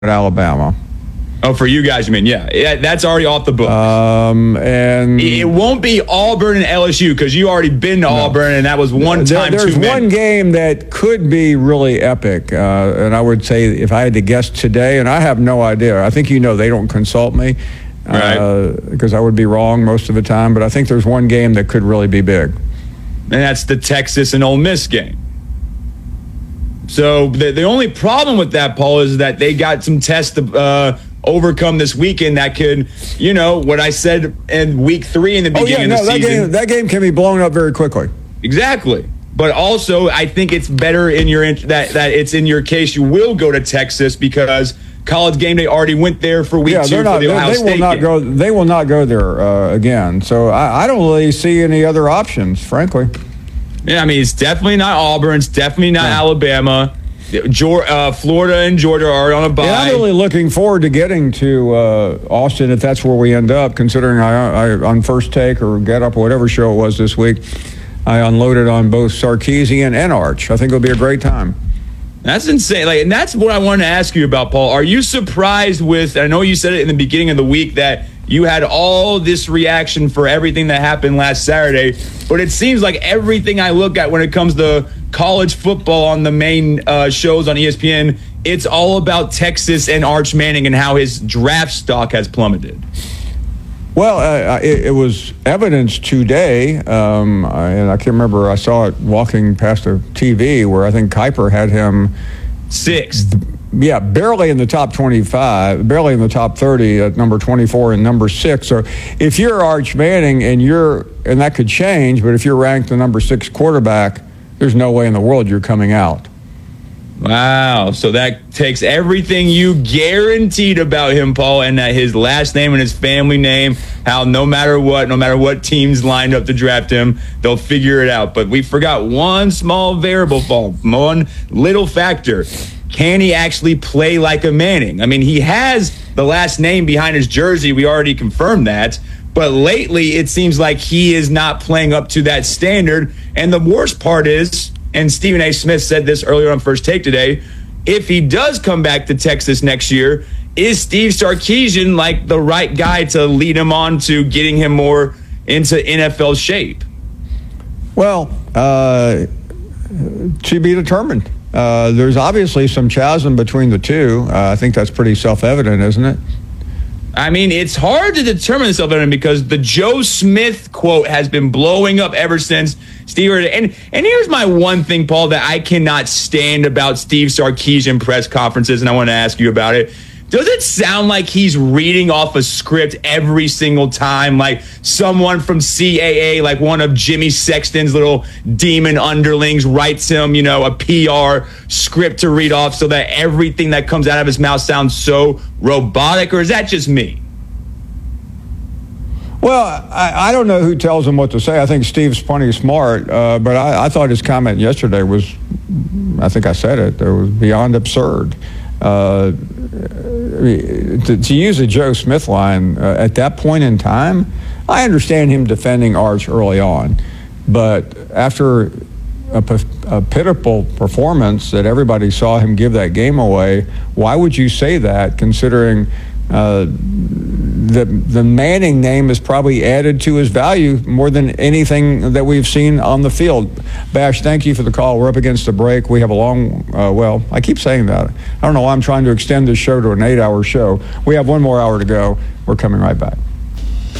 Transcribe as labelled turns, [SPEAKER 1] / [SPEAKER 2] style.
[SPEAKER 1] at Alabama.
[SPEAKER 2] Oh, for you guys, you mean? Yeah, that's already off the books.
[SPEAKER 1] And
[SPEAKER 2] it won't be Auburn and LSU because you already been to Auburn, and that was one time
[SPEAKER 1] There's
[SPEAKER 2] too many.
[SPEAKER 1] one game that could be really epic, and I would say if I had to guess today, and I have no idea. I think they don't consult me, because I would be wrong most of the time. But I think there's one game that could really be big,
[SPEAKER 2] and that's the Texas and Ole Miss game. So the only problem with that, Paul, is that they got some tests to overcome this weekend that could, what I said in week 3 in the beginning of the season.
[SPEAKER 1] That game can be blown up very quickly.
[SPEAKER 2] Exactly. But also, I think it's better in your that it's in your case you will go to Texas because College Game Day already went there for week 2 for the Ohio State game.
[SPEAKER 1] They will not go there again. So I don't really see any other options, frankly.
[SPEAKER 2] Yeah, I mean, it's definitely not Auburn. It's definitely not Alabama. Florida and Georgia are on a bye.
[SPEAKER 1] Yeah, I'm really looking forward to getting to Austin if that's where we end up, considering I on First Take or Get Up or whatever show it was this week, I unloaded on both Sarkisian and Arch. I think it'll be a great time.
[SPEAKER 2] That's insane. And that's what I wanted to ask you about, Paul. Are you surprised with, I know you said it in the beginning of the week, that you had all this reaction for everything that happened last Saturday, but it seems like everything I look at when it comes to college football on the main shows on ESPN, it's all about Texas and Arch Manning and how his draft stock has plummeted.
[SPEAKER 1] Well, it was evidenced today, and I can't remember, I saw it walking past a TV where I think Kuiper had him
[SPEAKER 2] 6th.
[SPEAKER 1] Yeah, barely in the top 25, barely in the top 30 at number 24 and number 6. So if you're Arch Manning and that could change, but if you're ranked the number 6 quarterback, there's no way in the world you're coming out.
[SPEAKER 2] Wow. So that takes everything you guaranteed about him, Paul, and that his last name and his family name, how no matter what teams lined up to draft him, they'll figure it out. But we forgot one small variable, Paul, one little factor. Can he actually play like a Manning? I mean, he has the last name behind his jersey. We already confirmed that. But lately, it seems like he is not playing up to that standard. And the worst part is, and Stephen A. Smith said this earlier on First Take today, if he does come back to Texas next year, is Steve Sarkisian like the right guy to lead him on to getting him more into NFL shape?
[SPEAKER 1] Well, to be determined. There's obviously some chasm between the two. I think that's pretty self-evident, isn't it?
[SPEAKER 2] I mean, it's hard to determine the self-evident because the Joe Smith quote has been blowing up ever since Steve. And here's my one thing, Paul, that I cannot stand about Steve Sarkisian press conferences, and I want to ask you about it. Does it sound like he's reading off a script every single time, like someone from CAA, like one of Jimmy Sexton's little demon underlings, writes him, a PR script to read off so that everything that comes out of his mouth sounds so robotic? Or is that just me?
[SPEAKER 1] Well, I don't know who tells him what to say. I think Steve's plenty smart, but I thought his comment yesterday was, I think I said it was beyond absurd. To use a Joe Smith line, at that point in time, I understand him defending Arch early on, but after a pitiful performance that everybody saw him give that game away, why would you say that, considering the Manning name is probably added to his value more than anything that we've seen on the field? Bash, thank you for the call. We're up against the break. We have a long, I keep saying that. I don't know why I'm trying to extend this show to an 8-hour show. We have one more hour to go. We're coming right back.